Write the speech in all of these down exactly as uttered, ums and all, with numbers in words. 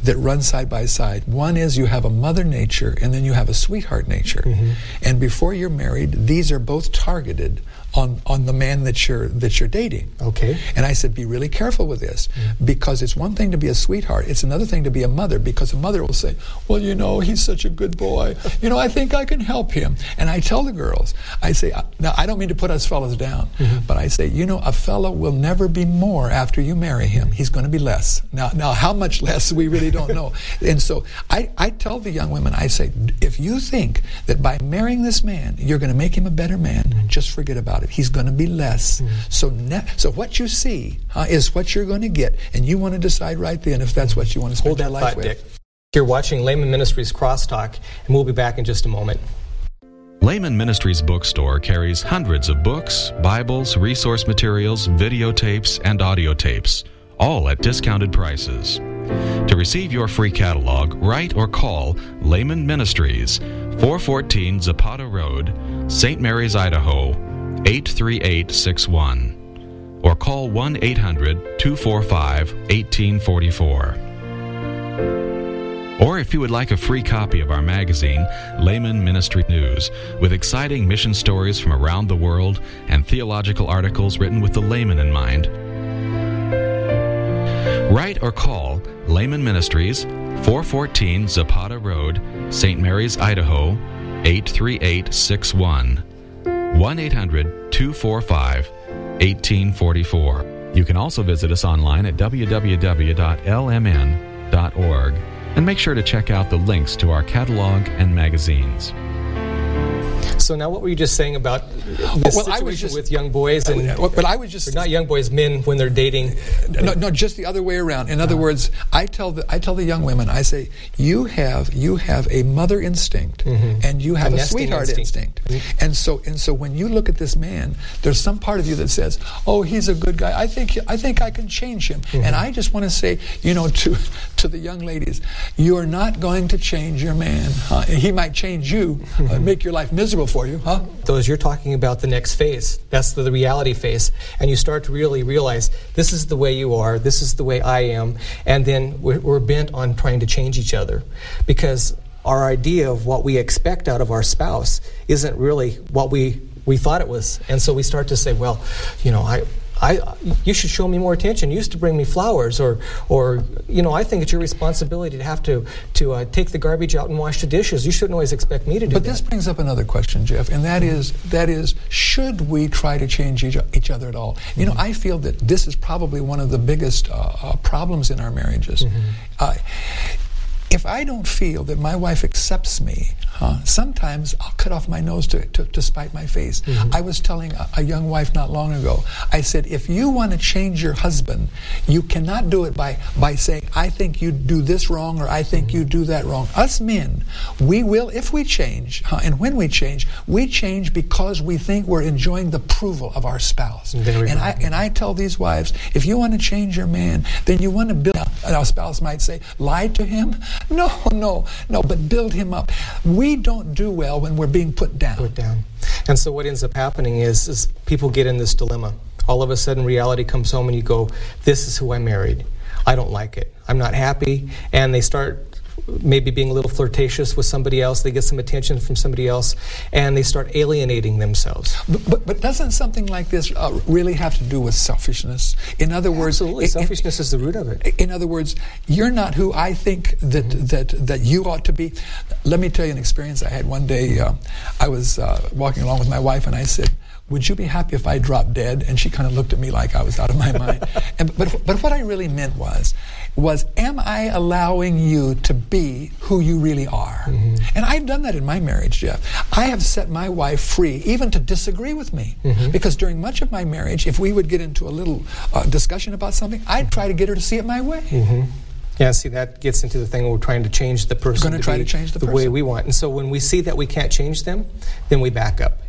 that run side by side. One is you have a mother nature, and then you have a sweetheart nature. Mm-hmm. And before you're married, these are both targeted on, on the man that you're that you're dating. Okay. And I said, be really careful with this, mm-hmm. because it's one thing to be a sweetheart. It's another thing to be a mother, because a mother will say, well, you know, he's such a good boy. You know, I think I can help him. And I tell the girls, I say, now I don't mean to put us fellas down, mm-hmm. but I say, you know, a fellow will never be more after you marry him. He's going to be less. Now, now how much less, we really don't know. And so I, I tell the young women, I say, if you think that by marrying this man, you're going to make him a better man, mm-hmm. just forget about it. He's going to be less. Mm-hmm. So ne- so what you see uh, is what you're going to get, and you want to decide right then if that's what you want to spend Hold your that life thought, with. Dick. You're watching Layman Ministries Crosstalk, and we'll be back in just a moment. Layman Ministries Bookstore carries hundreds of books, Bibles, resource materials, videotapes, and audio tapes, all at discounted prices. To receive your free catalog, write or call Layman Ministries, four fourteen Zapata Road, Saint Mary's, Idaho, eight three eight six one, or call one eight hundred two four five one eight four four. Or if you would like a free copy of our magazine, Layman Ministry News, with exciting mission stories from around the world and theological articles written with the layman in mind, write or call Layman Ministries, four fourteen Zapata Road, Saint Mary's, Idaho, eight three eight six one, one eight hundred two four five one eight four four. You can also visit us online at w w w dot l m n dot org. And make sure to check out the links to our catalog and magazines. So now what were you just saying about this well, situation I was just, with young boys and uh, but I was just not young boys, men when they're dating? No, no, just the other way around. In other uh-huh. words, I tell the I tell the young women, I say, you have you have a mother instinct, mm-hmm. and you have a, a sweetheart instinct. instinct. Mm-hmm. And so and so when you look at this man, there's some part of you that says, oh, he's a good guy. I think I think I can change him. Mm-hmm. And I just want to say, you know, to to the young ladies, you're not going to change your man. Huh? He might change you, mm-hmm. uh, make your life miserable for you, huh? Those you're talking about the next phase. That's the, the reality phase. And you start to really realize this is the way you are, this is the way I am, and then we're, we're bent on trying to change each other. Because our idea of what we expect out of our spouse isn't really what we, we thought it was. And so we start to say, well, you know, I... I, you should show me more attention. You used to bring me flowers, or, or you know, I think it's your responsibility to have to to uh, take the garbage out and wash the dishes. You shouldn't always expect me to do but that. But this brings up another question, Jeff, and that is that is should we try to change each, each other at all? Mm-hmm. You know, I feel that this is probably one of the biggest uh, uh, problems in our marriages. Mm-hmm. Uh, if I don't feel that my wife accepts me, huh, sometimes I'll cut off my nose to, to, to spite my face. Mm-hmm. I was telling a, a young wife not long ago, I said, if you want to change your husband, you cannot do it by, by saying, I think you do this wrong, or I think mm-hmm. you do that wrong. Us men, we will, if we change, huh, and when we change, we change because we think we're enjoying the approval of our spouse. And I, and I tell these wives, if you want to change your man, then you want to build, and our spouse might say, lie to him? No, no, no, but build him up. We don't do well when we're being put down. Put down. And so what ends up happening is, is people get in this dilemma. All of a sudden reality comes home and you go, this is who I married. I don't like it. I'm not happy. And they start maybe being a little flirtatious with somebody else. They get some attention from somebody else, and they start alienating themselves. But, but, but doesn't something like this uh, really have to do with selfishness? In other words, absolutely, it, selfishness it, is the root of it. In other words, you're not who I think that mm-hmm. that that you ought to be. Let me tell you an experience I had one day. Uh, I was uh, walking along with my wife, and I said, would you be happy if I dropped dead? And she kind of looked at me like I was out of my mind. And, but, but what I really meant was, was, am I allowing you to be who you really are? Mm-hmm. And I've done that in my marriage, Jeff. I have set my wife free, even to disagree with me. Mm-hmm. Because during much of my marriage, if we would get into a little uh, discussion about something, I'd try to get her to see it my way. Mm-hmm. Yeah, see, that gets into the thing where we're trying to change the person we're going to try to change the, the person. way we want. And so when we see that we can't change them, then we back up.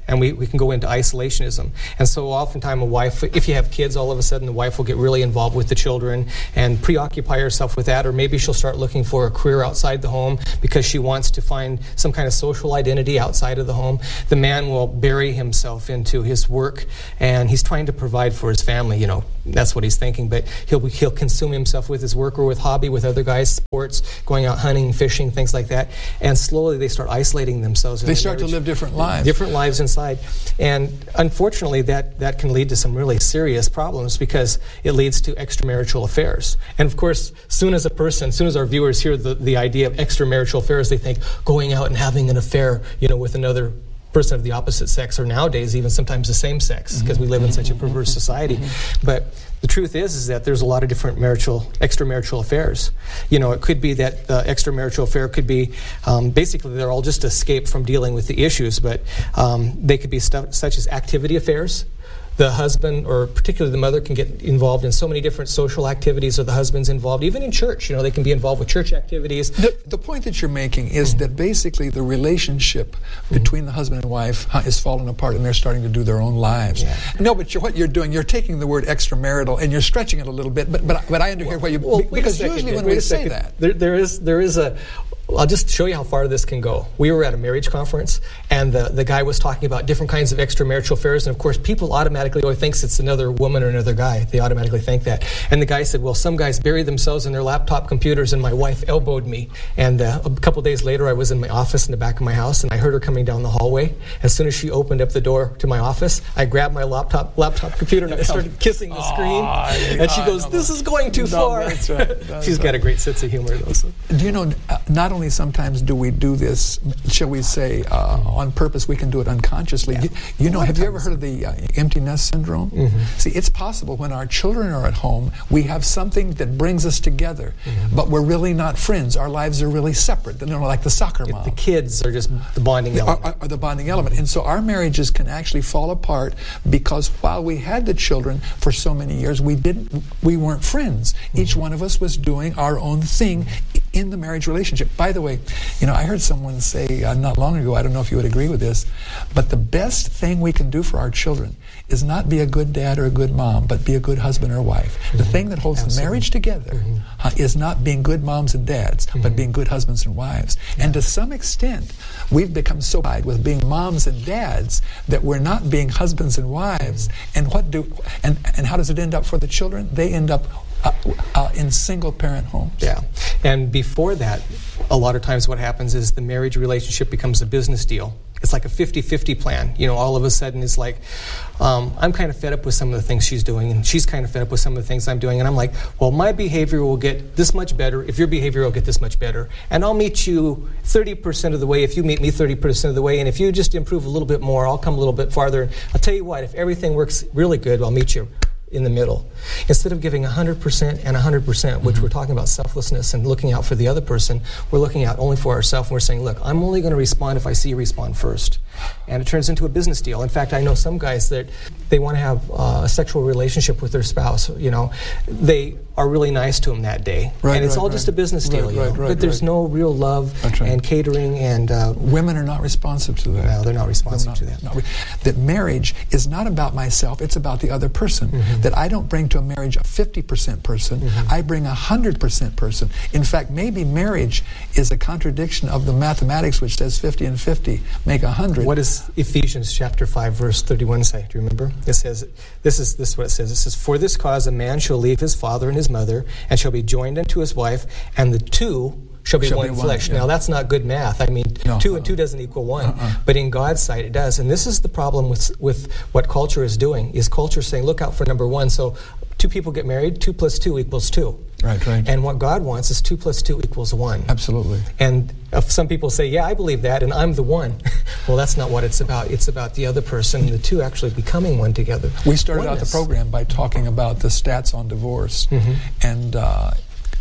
and we, we can go into isolationism. And so oftentimes a wife, if you have kids, all of a sudden the wife will get really involved with the children and preoccupy herself with that, or maybe she'll start looking for a career outside the home because she wants to find some kind of social identity outside of the home. The man will bury himself into his work, and he's trying to provide for his family. You know, that's what he's thinking, but he'll he'll consume himself with his work or with hobby, with other guys, sports, going out hunting, fishing, things like that, and slowly they start isolating themselves. They start marriage. to live different lives. Different lives inside. And unfortunately, that, that can lead to some really serious problems because it leads to extramarital affairs. And of course, soon as a person, soon as our viewers hear the, the idea of extramarital affairs, they think going out and having an affair, you know, with another person of the opposite sex, or nowadays even sometimes the same sex, because mm-hmm. we live in such a perverse society. Mm-hmm. But the truth is is that there's a lot of different marital, extramarital affairs. You know, it could be that the extramarital affair could be, um, basically they're all just escape from dealing with the issues, but um, they could be stuff such as activity affairs. The husband, or particularly the mother, can get involved in so many different social activities, or the husband's involved, even in church. You know, they can be involved with church activities. The, the point that you're making is mm-hmm. that basically the relationship mm-hmm. between the husband and wife huh, is falling apart, and they're starting to do their own lives. Yeah. No, but you're, what you're doing, you're taking the word extramarital and you're stretching it a little bit. But but but I understand well, why you well, because second, usually when we say that, there, there is there is a. I'll just show you how far this can go. We were at a marriage conference, and the, the guy was talking about different kinds of extramarital affairs, and of course people automatically always think it's another woman or another guy. They automatically think that. And the guy said, well, some guys bury themselves in their laptop computers, and my wife elbowed me. And uh, a couple days later, I was in my office in the back of my house, and I heard her coming down the hallway. As soon as she opened up the door to my office, I grabbed my laptop laptop computer, and I started kissing the screen. Oh, and she goes, no, this is going too no, far. That's right. That's She's right. got a great sense of humor, though. So. Do you know, uh, not only sometimes do we do this, shall we say, uh, on purpose, we can do it unconsciously. Yeah. You, you know, have you ever heard of the uh, empty nest syndrome? Mm-hmm. See, it's possible when our children are at home, we have something that brings us together, mm-hmm. but we're really not friends. Our lives are really separate. You know, like the soccer mom. The kids are just the bonding the, element. Are, are the bonding element. And so our marriages can actually fall apart because while we had the children for so many years, we didn't. We weren't friends. Mm-hmm. Each one of us was doing our own thing in the marriage relationship. By the way, you know, I heard someone say uh, not long ago, I don't know if you would agree with this, but the best thing we can do for our children is not be a good dad or a good mom, but be a good husband or wife. Mm-hmm. The thing that holds Absolutely. the marriage together mm-hmm. uh, is not being good moms and dads, mm-hmm. but being good husbands and wives. Yeah. And to some extent, we've become so tied with being moms and dads that we're not being husbands and wives. Mm-hmm. And what do and, and how does it end up for the children? They end up Uh, uh, in single-parent homes. Yeah, and before that, a lot of times what happens is the marriage relationship becomes a business deal. It's like a fifty-fifty plan. You know, all of a sudden it's like, um, I'm kind of fed up with some of the things she's doing, and she's kind of fed up with some of the things I'm doing, and I'm like, well, my behavior will get this much better if your behavior will get this much better, and I'll meet you thirty percent of the way if you meet me thirty percent of the way, and if you just improve a little bit more, I'll come a little bit farther, and I'll tell you what, if everything works really good, I'll meet you in the middle. Instead of giving one hundred percent and one hundred percent, which mm-hmm. we're talking about selflessness and looking out for the other person, we're looking out only for ourselves, and we're saying, look, I'm only going to respond if I see you respond first. And it turns into a business deal. In fact, I know some guys that they want to have uh, a sexual relationship with their spouse, you know. They are really nice to them that day. Right, and it's right, all right. just a business deal, right, you know. right, right, but there's right. no real love right. and catering and... Uh, Women are not responsive to that. No, they're not responsive they're not, to that. Re- that marriage is not about myself, it's about the other person. Mm-hmm. That I don't bring to a marriage a fifty percent person, mm-hmm. I bring a one hundred percent person. In fact, maybe marriage is a contradiction of the mathematics which says fifty and fifty make one hundred. What does Ephesians chapter five verse thirty-one say? Do you remember? It says, this is this is what it says. It says, for this cause a man shall leave his father and his mother, and shall be joined unto his wife, and the two shall be shall one be flesh. One, yeah. Now, that's not good math. I mean, no, two uh-uh. and two doesn't equal one. Uh-uh. But in God's sight, it does. And this is the problem with with what culture is doing, is culture saying, look out for number one. So two people get married, two plus two equals two. Right, right. And what God wants is two plus two equals one. Absolutely. And if some people say, yeah, I believe that, and I'm the one. Well, that's not what it's about. It's about the other person, the two actually becoming one together. We started Oneness. out the program by talking about the stats on divorce. Mm-hmm. And uh,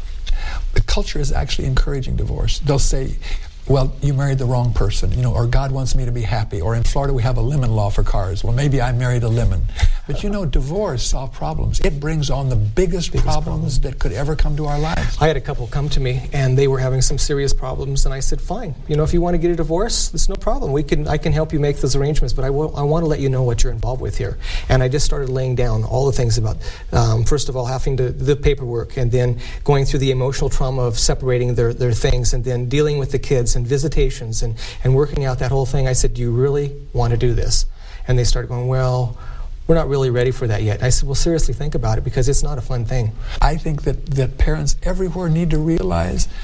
the culture is actually encouraging divorce. They'll say, well, you married the wrong person, you know, or God wants me to be happy. Or in Florida, we have a lemon law for cars. Well, maybe I married a lemon. But you know, divorce solves problems. It brings on the biggest, biggest problems problem. that could ever come to our lives. I had a couple come to me, and they were having some serious problems, and I said, fine, you know, if you want to get a divorce, it's no problem. We can, I can help you make those arrangements, but I, w- I want to let you know what you're involved with here. And I just started laying down all the things about, um, first of all, having to, the paperwork, and then going through the emotional trauma of separating their, their things, and then dealing with the kids and visitations and, and working out that whole thing. I said, do you really want to do this? And they started going, well, we're not really ready for that yet. I said, well, seriously, think about it, because it's not a fun thing. I think that, that parents everywhere need to realize